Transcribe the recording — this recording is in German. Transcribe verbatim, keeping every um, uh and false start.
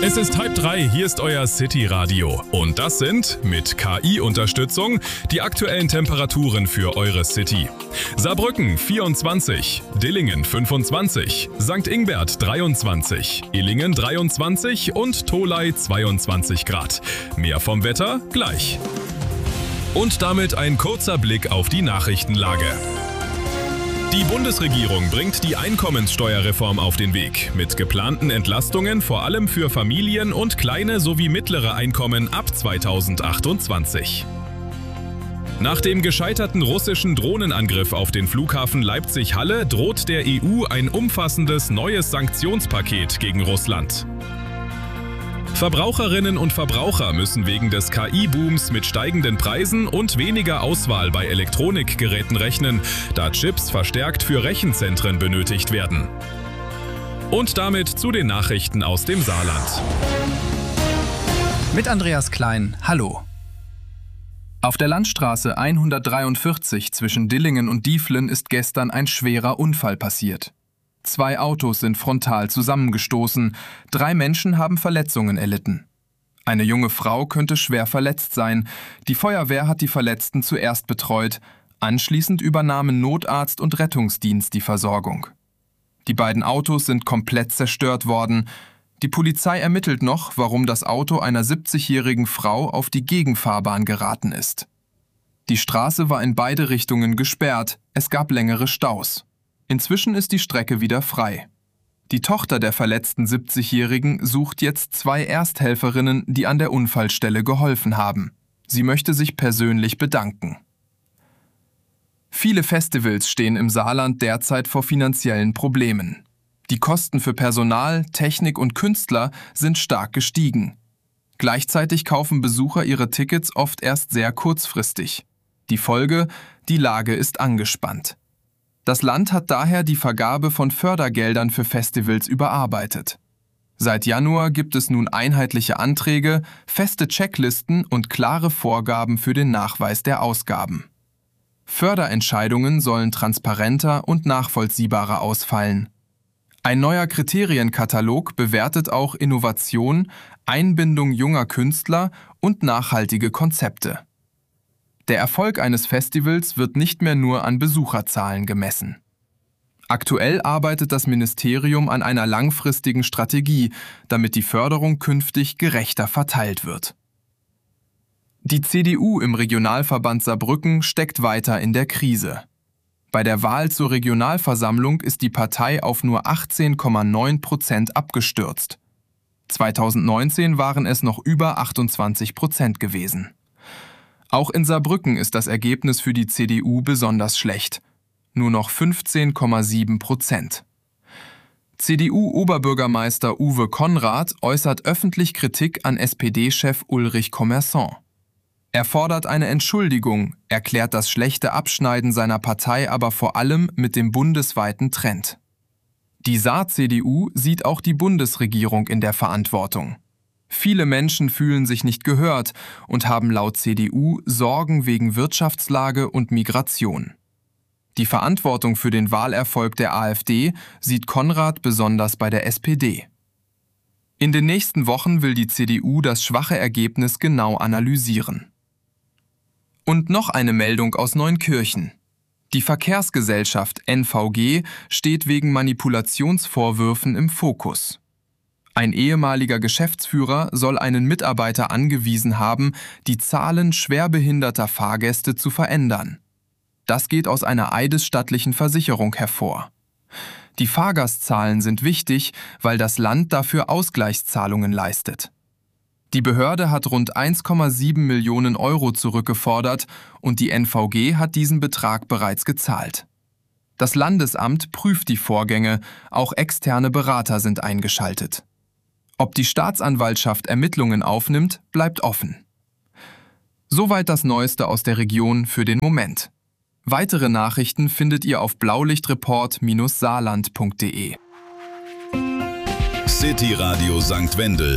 Es ist halb drei, hier ist euer City-Radio. Und das sind, mit K I-Unterstützung, die aktuellen Temperaturen für eure City. Saarbrücken vierundzwanzig, Dillingen fünfundzwanzig, Sankt Ingbert dreiundzwanzig, Illingen dreiundzwanzig und Tholey zweiundzwanzig Grad. Mehr vom Wetter gleich. Und damit ein kurzer Blick auf die Nachrichtenlage. Die Bundesregierung bringt die Einkommenssteuerreform auf den Weg, mit geplanten Entlastungen vor allem für Familien und kleine sowie mittlere Einkommen ab zweitausendachtundzwanzig. Nach dem gescheiterten russischen Drohnenangriff auf den Flughafen Leipzig-Halle droht der E U ein umfassendes neues Sanktionspaket gegen Russland. Verbraucherinnen und Verbraucher müssen wegen des K I-Booms mit steigenden Preisen und weniger Auswahl bei Elektronikgeräten rechnen, da Chips verstärkt für Rechenzentren benötigt werden. Und damit zu den Nachrichten aus dem Saarland. Mit Andreas Klein, hallo. Auf der Landstraße hundertdreiundvierzig zwischen Dillingen und Dieflen ist gestern ein schwerer Unfall passiert. Zwei Autos sind frontal zusammengestoßen, drei Menschen haben Verletzungen erlitten. Eine junge Frau könnte schwer verletzt sein. Die Feuerwehr hat die Verletzten zuerst betreut, anschließend übernahmen Notarzt und Rettungsdienst die Versorgung. Die beiden Autos sind komplett zerstört worden. Die Polizei ermittelt noch, warum das Auto einer siebzigjährigen Frau auf die Gegenfahrbahn geraten ist. Die Straße war in beide Richtungen gesperrt, es gab längere Staus. Inzwischen ist die Strecke wieder frei. Die Tochter der verletzten siebzigjährigen sucht jetzt zwei Ersthelferinnen, die an der Unfallstelle geholfen haben. Sie möchte sich persönlich bedanken. Viele Festivals stehen im Saarland derzeit vor finanziellen Problemen. Die Kosten für Personal, Technik und Künstler sind stark gestiegen. Gleichzeitig kaufen Besucher ihre Tickets oft erst sehr kurzfristig. Die Folge: die Lage ist angespannt. Das Land hat daher die Vergabe von Fördergeldern für Festivals überarbeitet. Seit Januar gibt es nun einheitliche Anträge, feste Checklisten und klare Vorgaben für den Nachweis der Ausgaben. Förderentscheidungen sollen transparenter und nachvollziehbarer ausfallen. Ein neuer Kriterienkatalog bewertet auch Innovation, Einbindung junger Künstler und nachhaltige Konzepte. Der Erfolg eines Festivals wird nicht mehr nur an Besucherzahlen gemessen. Aktuell arbeitet das Ministerium an einer langfristigen Strategie, damit die Förderung künftig gerechter verteilt wird. Die C D U im Regionalverband Saarbrücken steckt weiter in der Krise. Bei der Wahl zur Regionalversammlung ist die Partei auf nur achtzehn Komma neun Prozent abgestürzt. zweitausendneunzehn waren es noch über achtundzwanzig Prozent gewesen. Auch in Saarbrücken ist das Ergebnis für die C D U besonders schlecht. Nur noch fünfzehn Komma sieben Prozent. C D U-Oberbürgermeister Uwe Konrad äußert öffentlich Kritik an S P D-Chef Ulrich Commerçant. Er fordert eine Entschuldigung, erklärt das schlechte Abschneiden seiner Partei aber vor allem mit dem bundesweiten Trend. Die Saar-C D U sieht auch die Bundesregierung in der Verantwortung. Viele Menschen fühlen sich nicht gehört und haben laut C D U Sorgen wegen Wirtschaftslage und Migration. Die Verantwortung für den Wahlerfolg der AfD sieht Konrad besonders bei der S P D. In den nächsten Wochen will die C D U das schwache Ergebnis genau analysieren. Und noch eine Meldung aus Neunkirchen. Die Verkehrsgesellschaft N V G steht wegen Manipulationsvorwürfen im Fokus. Ein ehemaliger Geschäftsführer soll einen Mitarbeiter angewiesen haben, die Zahlen schwerbehinderter Fahrgäste zu verändern. Das geht aus einer eidesstattlichen Versicherung hervor. Die Fahrgastzahlen sind wichtig, weil das Land dafür Ausgleichszahlungen leistet. Die Behörde hat rund eins Komma sieben Millionen Euro zurückgefordert und die N V G hat diesen Betrag bereits gezahlt. Das Landesamt prüft die Vorgänge, auch externe Berater sind eingeschaltet. Ob die Staatsanwaltschaft Ermittlungen aufnimmt, bleibt offen. Soweit das Neueste aus der Region für den Moment. Weitere Nachrichten findet ihr auf blaulichtreport Bindestrich saarland punkt de. City Radio Sankt Wendel